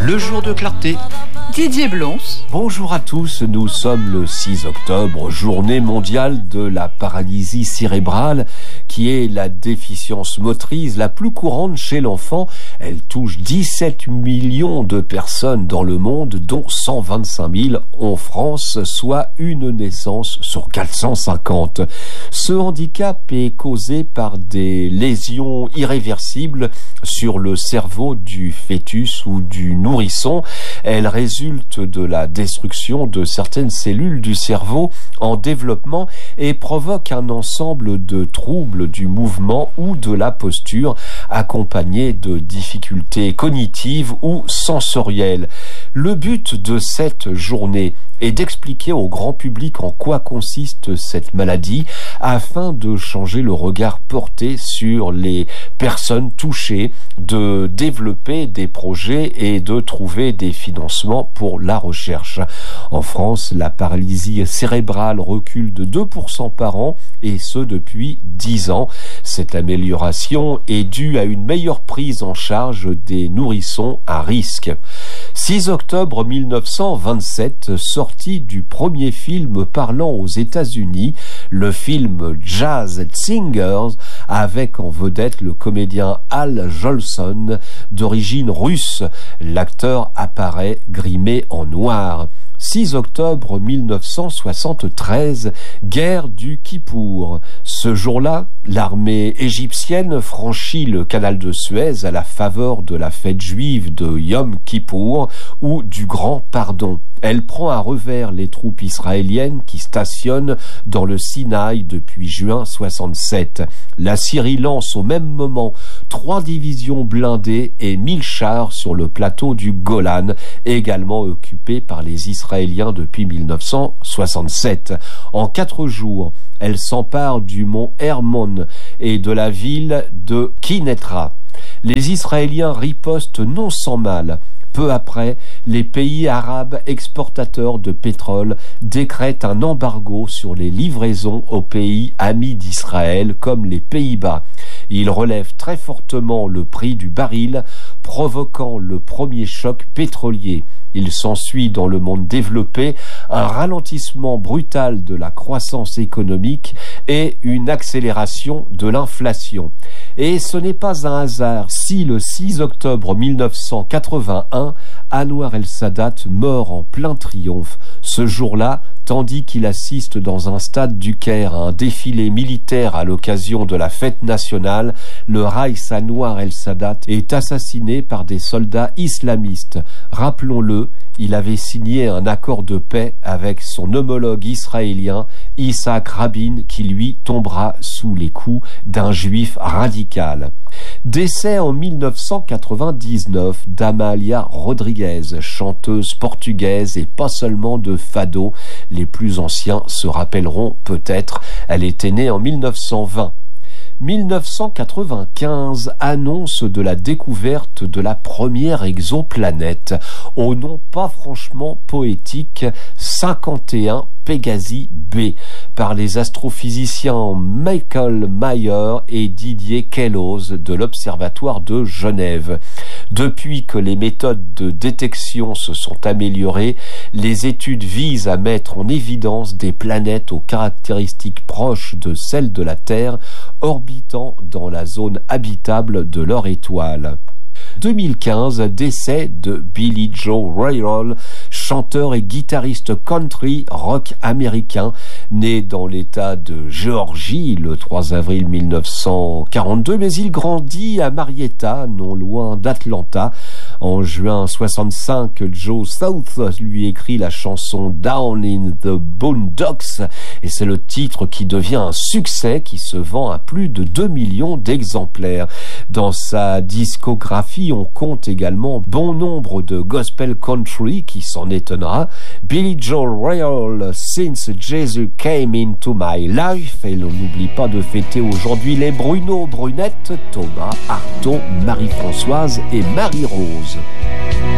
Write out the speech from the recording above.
Le jour de clarté. Didier Blons. Bonjour à tous, nous sommes le 6 octobre, journée mondiale de la paralysie cérébrale, qui est la déficience motrice la plus courante chez l'enfant. Elle touche 17 millions de personnes dans le monde, dont 125 000 en France, soit une naissance sur 450. Ce handicap est causé par des lésions irréversibles sur le cerveau du fœtus ou du nourrisson. Elle résulte de la destruction de certaines cellules du cerveau en développement et provoque un ensemble de troubles du mouvement ou de la posture, accompagnés de difficultés cognitives ou sensorielles. Le but de cette journée est d'expliquer au grand public en quoi consiste cette maladie, afin de changer le regard porté sur les personnes touchées, de développer des projets et de trouver des financements pour la recherche. En France, la paralysie cérébrale recule de 2% par an, et ce depuis 10 ans. Cette amélioration est due à une meilleure prise en charge des nourrissons à risque. 6 octobre 1927, sortie du premier film parlant aux États-Unis, le film Jazz Singers, avec en vedette le comédien Al Jolson, d'origine russe. L'acteur apparaît grimé en noir. 6 octobre 1973, guerre du Kippour. Ce jour-là, l'armée égyptienne franchit le canal de Suez à la faveur de la fête juive de Yom Kippour ou du Grand Pardon. Elle prend à revers les troupes israéliennes qui stationnent dans le Sinaï depuis juin 67. La Syrie lance au même moment 3 divisions blindées et 1000 chars sur le plateau du Golan, également occupé par les Israéliens depuis 1967. En 4 jours, elle s'empare du mont Hermon et de la ville de Kinetra. Les Israéliens ripostent non sans mal. Peu après, les pays arabes exportateurs de pétrole décrètent un embargo sur les livraisons aux pays amis d'Israël comme les Pays-Bas. Ils relèvent très fortement le prix du baril, provoquant le premier choc pétrolier. Il s'ensuit dans le monde développé un ralentissement brutal de la croissance économique et une accélération de l'inflation. Et ce n'est pas un hasard si le 6 octobre 1981, Anwar el-Sadat meurt en plein triomphe. Ce jour-là, tandis qu'il assiste dans un stade du Caire à un défilé militaire à l'occasion de la fête nationale, le Raïs Anwar el-Sadat est assassiné par des soldats islamistes. Rappelons-le, il avait signé un accord de paix avec son homologue israélien, Yitzhak Rabin, qui lui tombera sous les coups d'un juif radical. Décès en 1999 d'Amalia Rodriguez, chanteuse portugaise et pas seulement de fado. Les plus anciens se rappelleront peut-être, elle était née en 1920. 1995 annonce de la découverte de la première exoplanète, au nom pas franchement poétique 51 Pégasi B, par les astrophysiciens Michael Mayer et Didier Queloz de l'Observatoire de Genève. Depuis que les méthodes de détection se sont améliorées, les études visent à mettre en évidence des planètes aux caractéristiques proches de celles de la Terre, orbitant dans la zone habitable de leur étoile. 2015, décès de Billy Joe Royal, chanteur et guitariste country rock américain, né dans l'État de Géorgie le 3 avril 1942, mais il grandit à Marietta, non loin d'Atlanta. En juin 65, Joe South lui écrit la chanson Down in the Boondocks, et c'est le titre qui devient un succès qui se vend à plus de 2 millions d'exemplaires. Dans sa discographie, on compte également bon nombre de gospel country qui s'en étonnera. Billy Joe Royal, Since Jesus Came Into My Life, et l'on n'oublie pas de fêter aujourd'hui les Bruno, Brunette, Thomas, Artaud, Marie-Françoise et Marie-Rose.